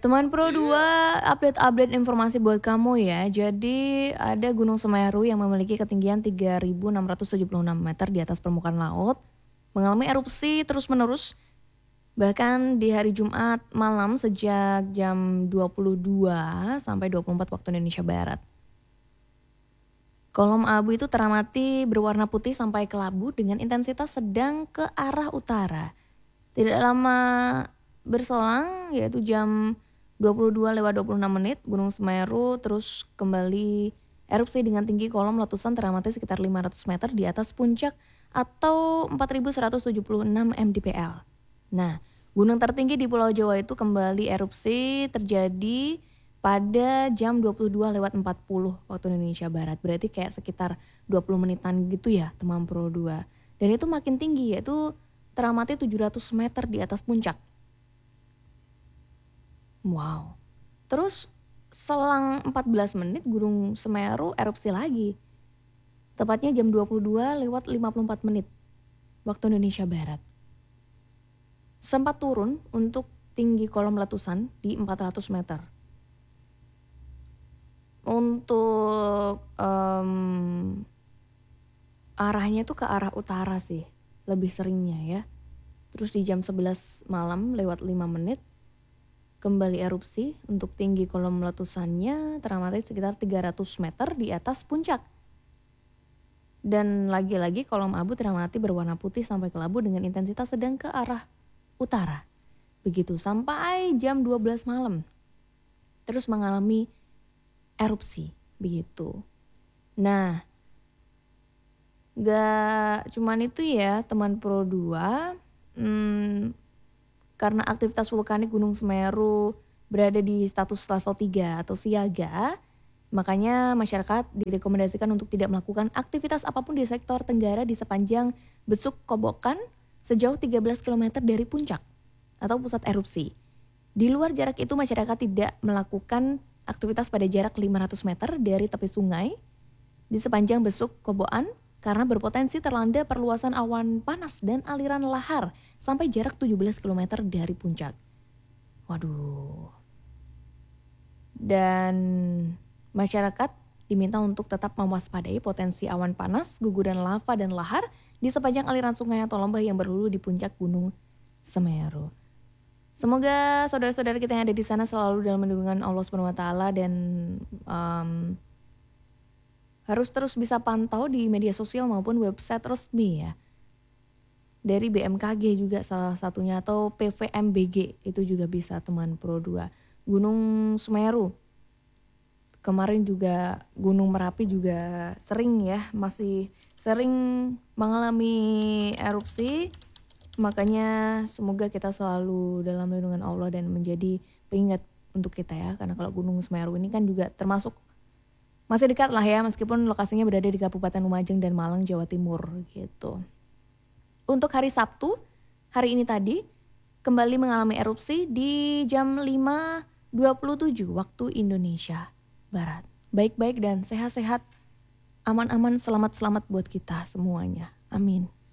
Teman Pro 2 update informasi buat kamu ya. Jadi ada Gunung Semeru yang memiliki ketinggian 3.676 meter di atas permukaan laut mengalami erupsi terus-menerus. Bahkan di hari Jumat malam sejak jam 22 sampai 24 waktu Indonesia Barat. Kolom abu itu teramati berwarna putih sampai kelabu dengan intensitas sedang ke arah utara. Tidak lama berselang yaitu jam 22:26 Gunung Semeru terus kembali erupsi dengan tinggi kolom letusan teramati sekitar 500 meter di atas puncak atau 4.176 mdpl. Nah, gunung tertinggi di Pulau Jawa itu kembali erupsi terjadi pada jam 22:40 waktu Indonesia Barat. Berarti kayak sekitar 20 menitan gitu ya teman Pro 2. Dan itu makin tinggi yaitu teramati 700 meter di atas puncak. Wow. Terus selang 14 menit Gunung Semeru erupsi lagi. Tepatnya jam 22:54 waktu Indonesia Barat. Sempat turun untuk tinggi kolom letusan di 400 meter. Untuk arahnya tuh ke arah utara sih, lebih seringnya ya. Terus di jam 11 malam lewat 5 menit kembali erupsi untuk tinggi kolom letusannya teramati sekitar 300 meter di atas puncak. Dan lagi-lagi kolom abu teramati berwarna putih sampai kelabu dengan intensitas sedang ke arah utara. Begitu sampai jam 12 malam. Terus mengalami erupsi begitu. Nah, gak cuman itu ya teman Pro 2. Karena aktivitas vulkanik Gunung Semeru berada di status level 3 atau siaga, makanya masyarakat direkomendasikan untuk tidak melakukan aktivitas apapun di sektor Tenggara di sepanjang Besuk Kobokan sejauh 13 km dari puncak atau pusat erupsi. Di luar jarak itu masyarakat tidak melakukan aktivitas pada jarak 500 meter dari tepi sungai di sepanjang Besuk Kobokan karena berpotensi terlanda perluasan awan panas dan aliran lahar sampai jarak 17 km dari puncak. Waduh. Dan masyarakat diminta untuk tetap mewaspadai potensi awan panas, guguran lava dan lahar di sepanjang aliran sungai atau lembah yang berhulu di puncak Gunung Semeru. Semoga saudara-saudara kita yang ada di sana selalu dalam lindungan Allah SWT dan harus terus bisa pantau di media sosial maupun website resmi ya. Dari BMKG juga salah satunya atau PVMBG itu juga bisa teman Pro 2. Gunung Semeru. Kemarin juga Gunung Merapi juga sering ya, masih sering mengalami erupsi. Makanya semoga kita selalu dalam lindungan Allah dan menjadi pengingat untuk kita ya. Karena kalau Gunung Semeru ini kan juga termasuk masih dekat lah ya, meskipun lokasinya berada di Kabupaten Lumajang dan Malang, Jawa Timur gitu. Untuk hari Sabtu, hari ini tadi, kembali mengalami erupsi di jam 5:27 waktu Indonesia Barat. Baik-baik dan sehat-sehat, aman-aman, selamat-selamat buat kita semuanya. Amin.